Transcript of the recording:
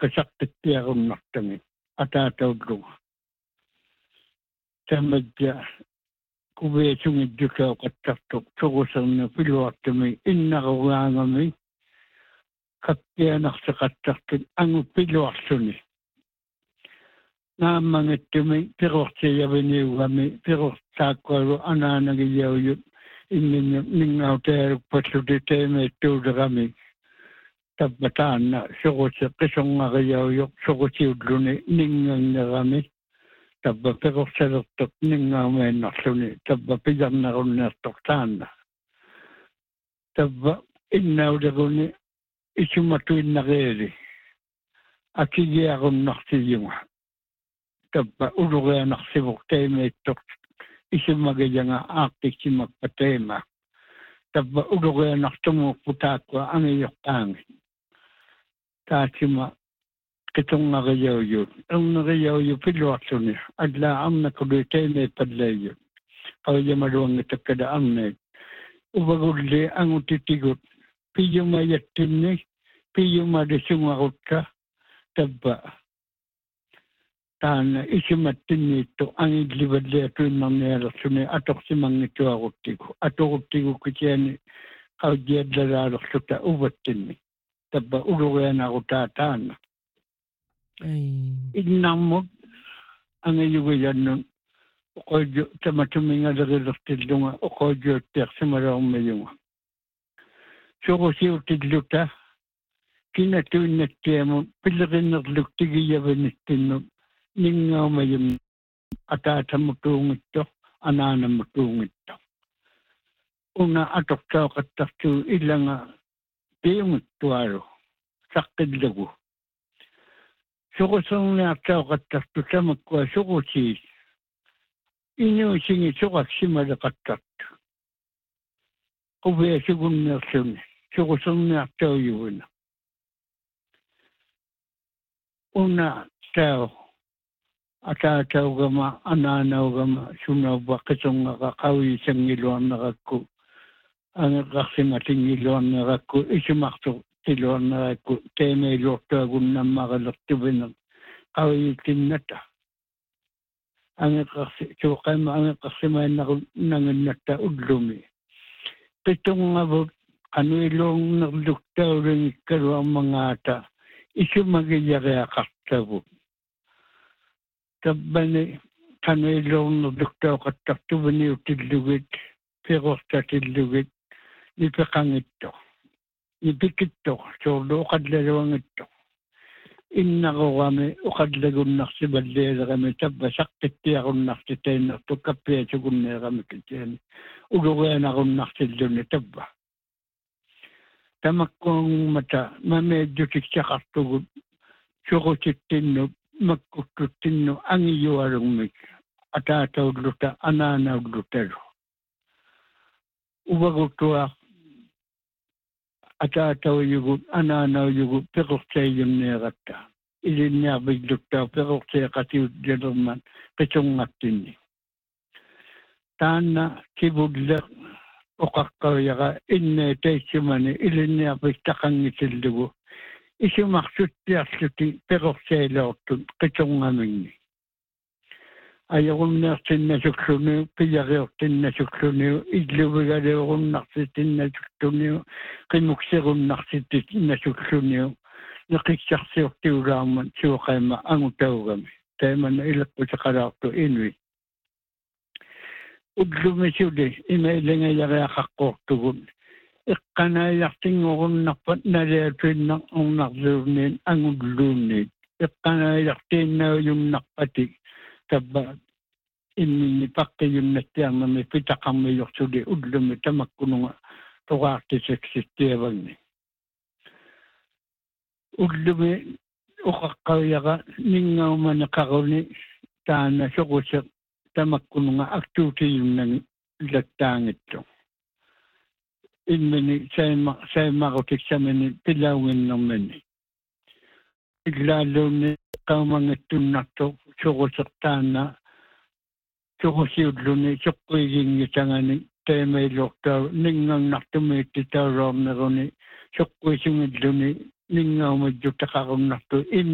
kasaktiarunartami ataataudluga tamadja kuveesungidjutauqattartuq soruserni piluartami innarugaangami kakkianarseqattartut angu piluarsuni naammangittumi pirortiyaviniugami pirortaakkualu anaanagiyauyu inginnu ningautaarukpalluti teemeettuulerami tabbataanna sorusi qisonngariauyoq sorusiulluni ningannerami tabba pirorsalertoq ningaumeennerluni tabba pijarnerunneertoq taanna tabba innauleruni isumatuinnareeri akigiarunnartiyunga tabba ulurianarsivuq teemeettoq isumagiyanga aaqtiksimakpa teema tabba ulurianartumuuqqutaakkua angiyoqqaangi taasima qitungariauyu erneriauyu piluarluni alla arnakuli teemeepallayyu qaujamaluangittakkada arneet uvagulli angutitigut piyumayattinni piyumalisungarutta tabba taana isumattinniittu angillivalliatuinnarnialerluni atorsimangituaruttigu atoruttigu kitiani qaujiallalaalerluta uvattinni tabba ulurianarutaa taana innarmut angiyugiyannun oqoju tamatumingalerilertillunga oqojuuttiarsimalormayunga sorusiutilluta kinatuinnattiamut pillerinnerluktigiyavanistinnut niнгауmayum атаатаммутуунгитто анаанаммутуунгитто уна аторtaoqattartu илланга пиунгиттуалу саққиллагу сорусерниартаоqattartu тамаккуа сорусиис инуусинги сораксималеқаттарту quvиасугуннерлуни сорусерниартаоюгуна уна таа атаатаугама анаанаугама сунауба qisongaqa qaviisanggiluarnerakku angеқарсиматингилуарнеракку исумарту тилуарнеракку теемеилуортуагуннаммаралертувинер qaviittinната angеқарси туоқайма angеқарсимааннару нангиннатта уллуми qitungavut qanuiluungnerluktauliнгиккалуармангаата исумагияриақартагу tabbani qanuiluungnerluktauqattartuviniutillugit piqortatillugit nipeqangitto nipikitto soorluuqallaluangitto innaqorami uqallagunnarsimallialerami tabba saqqittiarunnartitainertu kappiasugunneerami kitiani ulurianarunnartilluni tabba tamakkuangmata mameejjutiksaqartugut surutittinnut makkuttuttinnu angiyualungmik ataataulluta anaanaulutalu uvaguttuaq ataatauyugut anaanauyugut peqortaiyunneeratta ilinniarvilluttaa peqorteeqatiutjalerman qitungattinni taanna kivulle oqaqqauyara inne taissumani ilinniarvittaqangisillugu isumarsuttiarluti peqorseeloortut qitungaminni ajorunneertinnasulluni piyariortinnasulluni illuvigaleorunnarsitinnasultuni qimukserunnarsitinnasuluni neqissarsiortiulaarman suoqaima angutaugami taimana ilaqquseqalaartu inui ullumisuli imailangayariaqaqqortugun iqqanaajartinngorunnerpat naliatuinnar ornarluunniin angulluunniit iqqanaajartiinnaujunnarpati tabba inni paqqiyunnattiarnami pitaqarmiyorsuli ullumi tamakkununga toqaartiseksittiavanni ullumi uqaqqaujara ningaumani qaruni taana soquseq tamakkununga aktuutiyunnagi lattaangittu innani saimarutiksamani pilaunginnermani illaalluunni qaumangittunnartu soquseqtaana soqusiulluni soqqiiginngisangani teemeiluortau ninngannartumiittitaulorneruni soqquisungilluni ningaumajjutaqarunnartu